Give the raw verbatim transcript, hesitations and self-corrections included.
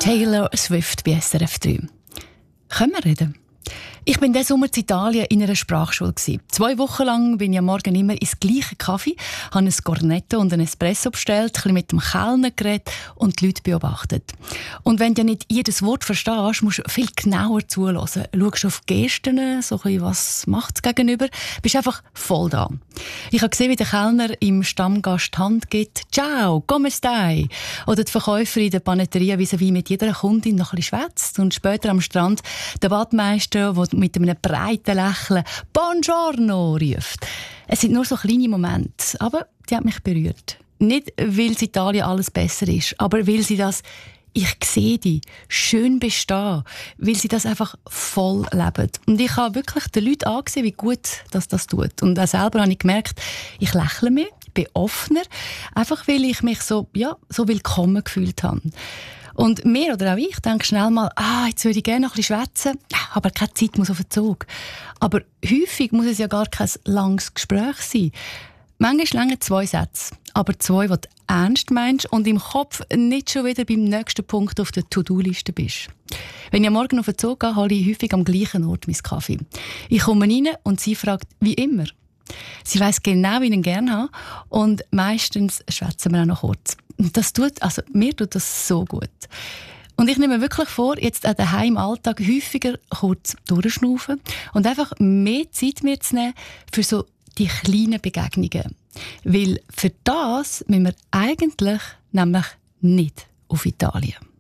Taylor Swift bei S R F drei. Können wir reden? Ich bin diesen Sommer in Italien in einer Sprachschule. Zwei Wochen lang bin ich am Morgen immer ins gleiche Kaffee, habe ein Cornetto und ein Espresso bestellt, ein bisschen mit dem Kellner geredet und die Leute beobachtet. Und wenn du nicht jedes Wort verstehst, musst du viel genauer zuhören. Schaust auf die Gesten, so ein bisschen, was macht es gegenüber, bist einfach voll da. Ich habe gesehen, wie der Kellner im Stammgast die Hand gibt. «Ciao, come stai?» Oder die Verkäuferin in der Panetteria vis-à-vis mit jeder Kundin noch ein bisschen schwätzt. Und später am Strand der Badmeister, der mit einem breiten Lächeln «Buongiorno» ruft. Es sind nur so kleine Momente, aber die haben mich berührt. Nicht, weil in Italien alles besser ist, aber weil sie das «Ich sehe dich» schön bestehen, weil sie das einfach voll leben. Und ich habe wirklich den Leuten angesehen, wie gut das das tut. Und auch selber habe ich gemerkt, ich lächle mehr, bin offener, einfach weil ich mich so, ja, so willkommen gefühlt habe. Und mir oder auch ich denke schnell mal, ah, jetzt würde ich gerne noch ein bisschen schwätzen, aber keine Zeit, muss auf den Zug. Aber häufig muss es ja gar kein langes Gespräch sein. Manchmal länger zwei Sätze, aber zwei, die du ernst meinst und im Kopf nicht schon wieder beim nächsten Punkt auf der To-Do-Liste bist. Wenn ich am Morgen auf den Zug gehe, hole ich häufig am gleichen Ort meinen Kaffee. Ich komme rein und sie fragt, wie immer. Sie weiss genau, wie ich ihn gerne habe und meistens schwätzen wir auch noch kurz. Und das tut, also mir tut das so gut. Und ich nehme mir wirklich vor, jetzt auch daheim im Alltag häufiger kurz durchschnaufen und einfach mehr Zeit mir zu nehmen für so die kleinen Begegnungen. Weil für das müssen wir eigentlich nämlich nicht auf Italien.